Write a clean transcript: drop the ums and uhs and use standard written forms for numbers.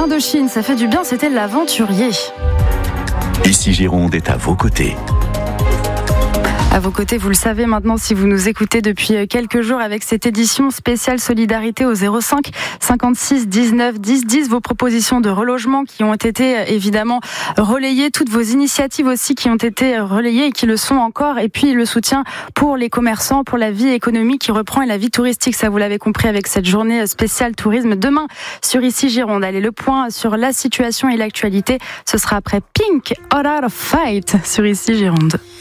Indochine, ça fait du bien, c'était l'aventurier. Ici Gironde est à vos côtés. À vos côtés, vous le savez maintenant si vous nous écoutez depuis quelques jours avec cette édition spéciale solidarité au 05 56 19 10 10. Vos propositions de relogement qui ont été évidemment relayées, toutes vos initiatives aussi qui ont été relayées et qui le sont encore. Et puis le soutien pour les commerçants, pour la vie économique qui reprend et la vie touristique. Ça, vous l'avez compris avec cette journée spéciale tourisme. Demain, sur Ici Gironde, allez, le point sur la situation et l'actualité. Ce sera après Pink, Out of Fight sur Ici Gironde.